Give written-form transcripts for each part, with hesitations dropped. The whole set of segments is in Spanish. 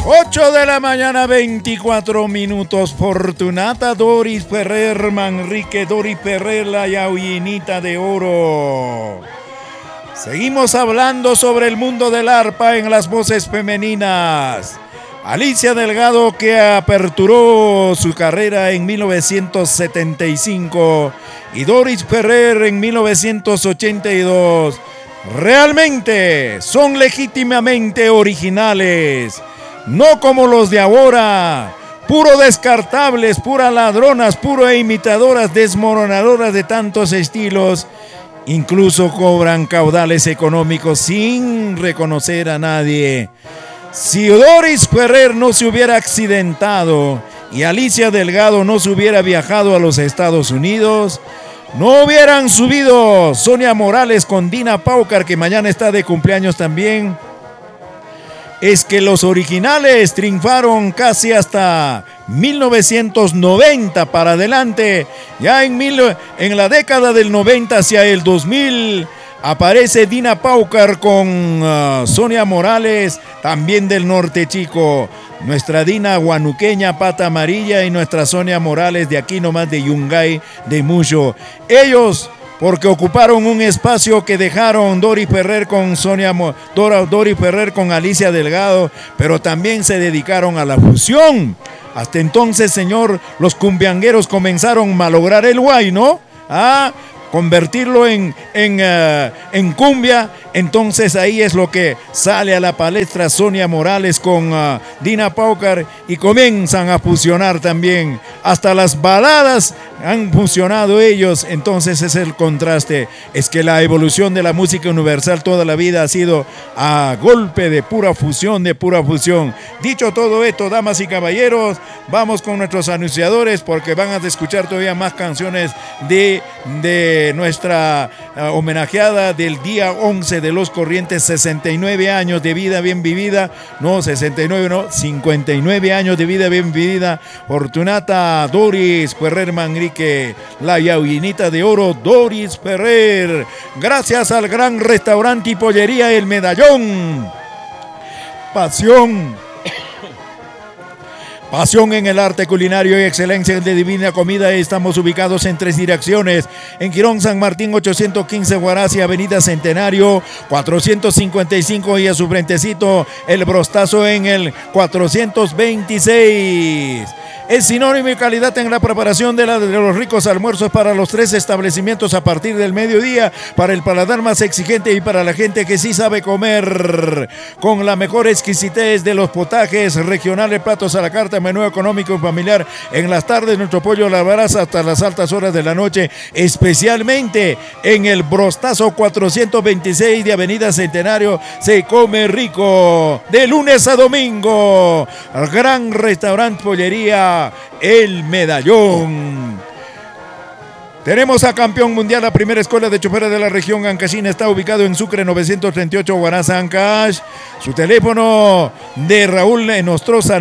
8 de la mañana, 24 minutos. Fortunata Doris Ferrer Manrique, Doris Ferrer, la yauyinita de oro. Seguimos hablando sobre el mundo del arpa en las voces femeninas. Alicia Delgado, que aperturó su carrera en 1975, y Doris Ferrer en 1982. Realmente son legítimamente originales. No como los de ahora, puro descartables, puras ladronas, puro imitadoras, desmoronadoras de tantos estilos. Incluso cobran caudales económicos sin reconocer a nadie. Si Doris Ferrer no se hubiera accidentado y Alicia Delgado no se hubiera viajado a los Estados Unidos, no hubieran subido Sonia Morales con Dina Paucar, que mañana está de cumpleaños también. Es que los originales triunfaron casi hasta 1990 para adelante. Ya en la década del 90 hacia el 2000 aparece Dina Paucar con Sonia Morales, también del norte chico. Nuestra Dina guanuqueña, pata amarilla, y nuestra Sonia Morales de aquí nomás de Yungay, de Mucho. Ellos, porque ocuparon un espacio que dejaron Doris Ferrer con Doris Ferrer con Alicia Delgado, pero también se dedicaron a la fusión. Hasta entonces, señor, los cumbiangueros comenzaron a malograr el guay, ¿no? Convertirlo en cumbia. Entonces ahí es lo que sale a la palestra Sonia Morales con Dina Paucar, y comienzan a fusionar también. Hasta las baladas han fusionado ellos. Entonces es el contraste. Es que la evolución de la música universal toda la vida ha sido a golpe de pura fusión, de pura fusión. Dicho todo esto, damas y caballeros, vamos con nuestros anunciadores, porque van a escuchar todavía más canciones de nuestra homenajeada del día 11 de los Corrientes. 69 años de vida bien vivida. No, 69 no, 59 años de vida bien vivida. Fortunata Doris Ferrer Manrique, la yauyinita de oro Doris Ferrer. Gracias al gran restaurante y pollería El Medallón. Pasión en el arte culinario y excelencia de divina comida. Estamos ubicados en 3 direcciones: en Quirón San Martín 815, Huarazi, Avenida Centenario 455, y a su frentecito el Brostazo en el 426. Es sinónimo y calidad en la preparación de los ricos almuerzos para los 3 establecimientos a partir del mediodía, para el paladar más exigente y para la gente que sí sabe comer. Con la mejor exquisitez de los potajes regionales, platos a la carta, menú económico y familiar. En las tardes, nuestro pollo a la brasa hasta las altas horas de la noche, especialmente en el Brostazo 426 de Avenida Centenario. Se come rico de lunes a domingo. Gran restaurante pollería El Medallón. Tenemos a campeón mundial, la primera escuela de choferes de la región Ancashina. Está ubicado en Sucre 938, Huaraz, Ancash. Su teléfono de Raúl Nostroza,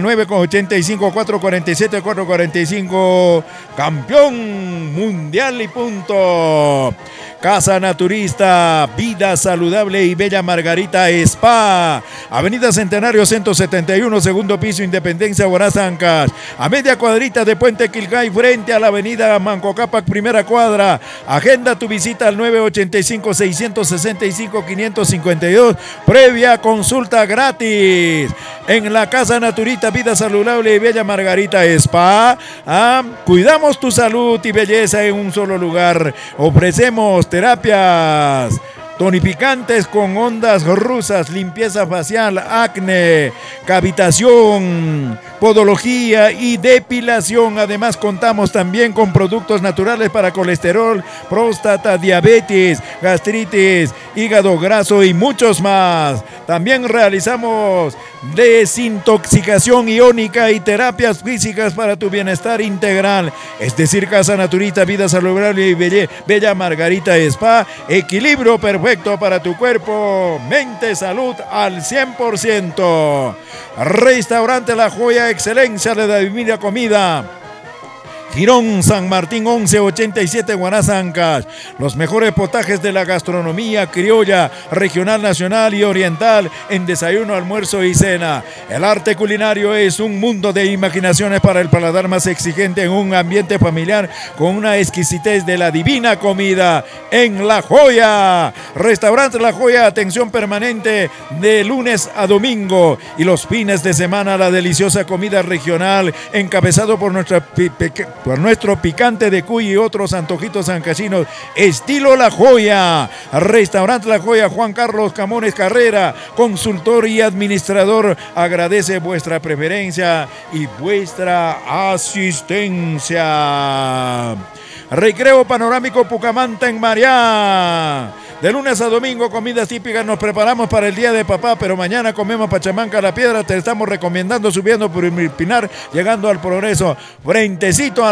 985-447-445. Campeón mundial y punto. Casa Naturista, vida saludable y bella Margarita Spa. Avenida Centenario 171, segundo piso, Independencia, Huaraz, Ancash. A media cuadrita de Puente Quilcay, frente a la avenida Manco Cápac, primera cuadra. Agenda tu visita al 985-665-552. Previa consulta gratis. En la Casa Naturista, vida saludable y bella Margarita Spa. Cuidamos tu salud y belleza en un solo lugar. Ofrecemos terapias tonificantes con ondas rusas, limpieza facial, acné, cavitación, podología y depilación. Además, contamos también con productos naturales para colesterol, próstata, diabetes, gastritis, hígado graso y muchos más. También realizamos desintoxicación iónica y terapias físicas para tu bienestar integral. Es decir, Casa Naturista, vida saludable y bella Margarita Spa. Equilibrio perfecto para tu cuerpo, mente, salud al 100%. Restaurante La Joya, excelencia de la divina comida. Girón San Martín 1187 Guanazancas. Los mejores potajes de la gastronomía criolla, regional, nacional y oriental en desayuno, almuerzo y cena. El arte culinario es un mundo de imaginaciones para el paladar más exigente en un ambiente familiar con una exquisitez de la divina comida en La Joya. Restaurante La Joya, atención permanente de lunes a domingo y los fines de semana la deliciosa comida regional encabezado por nuestro picante de cuy y otros antojitos sancachinos, estilo La Joya. Restaurante La Joya, Juan Carlos Camones Carrera, consultor y administrador, agradece vuestra preferencia y vuestra asistencia. Recreo Panorámico Pucamanta en Mariá. De lunes a domingo, comidas típicas, nos preparamos para el Día de Papá, pero mañana comemos Pachamanca La Piedra. Te estamos recomendando subiendo por el Pinar, llegando al Progreso, frentecito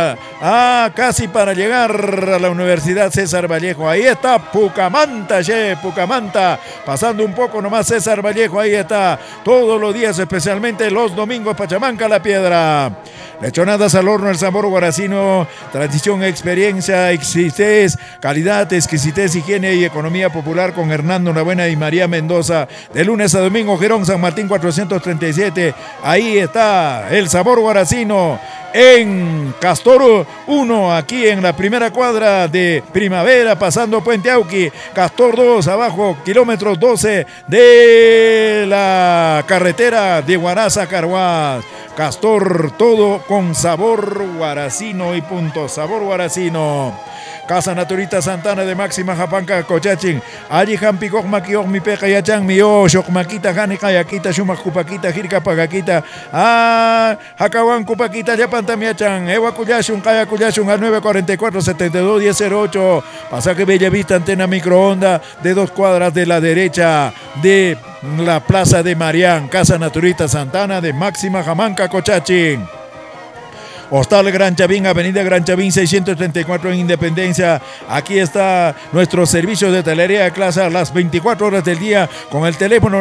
casi para llegar a la Universidad César Vallejo. Ahí está Pucamanta, Pucamanta, pasando un poco nomás César Vallejo, ahí está, todos los días, especialmente los domingos, Pachamanca La Piedra. Lechonadas al horno, el sabor guaracino, tradición, experiencia, exquisitez, calidad, exquisitez, higiene y economía popular con Hernando Norabuena y María Mendoza. De lunes a domingo, Girón San Martín 437. Ahí está el sabor guaracino. En Castor 1, aquí en la primera cuadra de Primavera, pasando Puente Auqui. Castor 2, abajo, kilómetros 12 de la carretera de Huaraz a Carhuaz. Castor, todo con sabor guaracino y punto. Sabor guaracino. Casa Naturita Santana de Máxima Japanca Cochachín. Allí Jampicoj Maquioj mi peja yachan mi oshok maquita Janica Yaquita Shumak Cupaquita Jirka Pagaquita. Jacahuan Cupaquita Yapanta Miachan. Ewa Cuyashun Kaya Cuyashun al 944-72-1008. Pasaje Bellavista, antena microonda de 2 cuadras de la derecha de la Plaza de Marián. Casa Naturita Santana de Máxima Jamanca Cochachín. Hostal Gran Chavín, Avenida Gran Chavín 634 en Independencia. Aquí está nuestro servicio de hotelería de clase a las 24 horas del día con el teléfono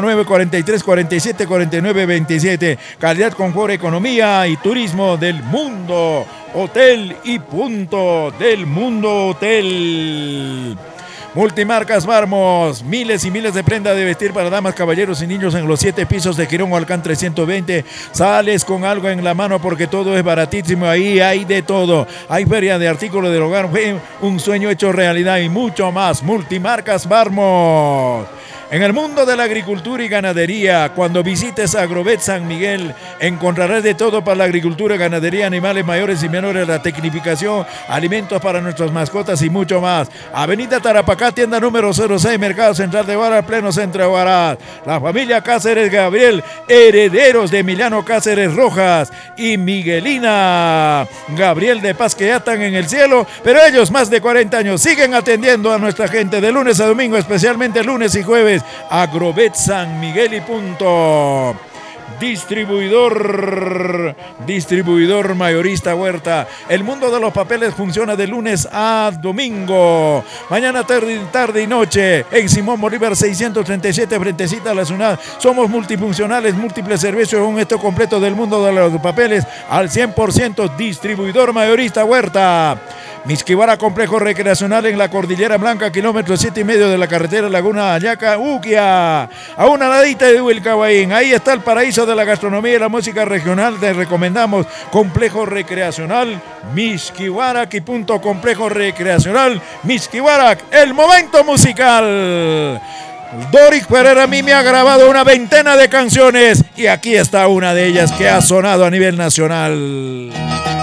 943-47-49-27. Calidad, confort, economía y turismo del Mundo Hotel y punto. Del Mundo Hotel. Multimarcas Barmos, miles y miles de prendas de vestir para damas, caballeros y niños en los 7 pisos de Girón Hualcán 320. Sales con algo en la mano porque todo es baratísimo, ahí hay de todo. Hay feria de artículos del hogar, un sueño hecho realidad y mucho más. Multimarcas Barmos. En el mundo de la agricultura y ganadería, cuando visites Agrovet San Miguel, encontrarás de todo para la agricultura, ganadería, animales mayores y menores, la tecnificación, alimentos para nuestras mascotas y mucho más. Avenida Tarapacá, tienda número 06, Mercado Central de Huaraz, pleno centro de Huaraz. La familia Cáceres Gabriel, herederos de Emiliano Cáceres Rojas y Miguelina Gabriel de Paz, que ya están en el cielo, pero ellos más de 40 años siguen atendiendo a nuestra gente de lunes a domingo, especialmente lunes y jueves. Agrovet San Miguel y punto. Distribuidor mayorista Huerta. El mundo de los papeles funciona de lunes a domingo. Mañana, tarde y noche. En Simón Bolívar 637, frentecita a la ciudad. Somos multifuncionales, múltiples servicios. Un esto completo del mundo de los papeles al 100%. Distribuidor mayorista Huerta. Mixquihuara, complejo recreacional en la Cordillera Blanca, kilómetro 7,5 de la carretera Laguna Ayaca, Uquia, a una ladita de Huilcahuaín. Ahí está el paraíso de la gastronomía y la música regional. Te recomendamos complejo recreacional Mixquihuara, punto complejo recreacional Mixquihuara. El momento musical. Doric Pereira a mí me ha grabado una veintena de canciones y aquí está una de ellas que ha sonado a nivel nacional.